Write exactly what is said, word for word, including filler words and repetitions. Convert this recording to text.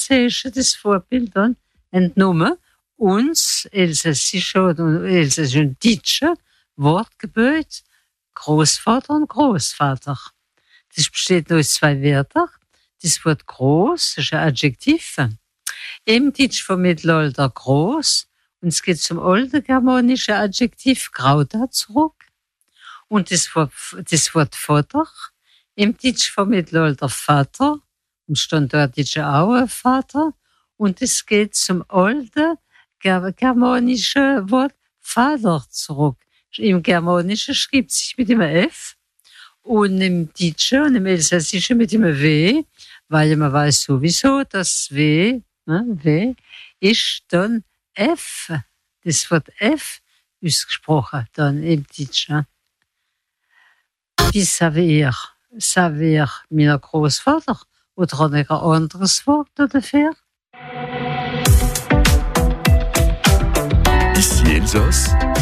Französische das Vorbild dann entnommen, uns elsässische oder elsässische und deutsche Wortgebet Großvater und Großvater. Das besteht aus zwei Wörtern. Das Wort groß ist ein Adjektiv. Im Deutsch vom Mittelalter groß. Und es geht zum alten germanischen Adjektiv grauda zurück. Und das Wort, das Wort Vater. Im Deutsch vom Mittelalter Vater. Im Standarddeutsch auch ein Vater. Und es geht zum alten germanischen Wort Vater zurück. Im Germanischen schreibt sich mit dem F und im Deutschen und im Elsässischen mit dem W, weil man weiß sowieso, dass W, ne, W ist dann F. Das Wort F ist gesprochen dann im Deutschen. Wie savez savez mein Großvater oder hat er ein anderes Wort dafür? Ici Elsass.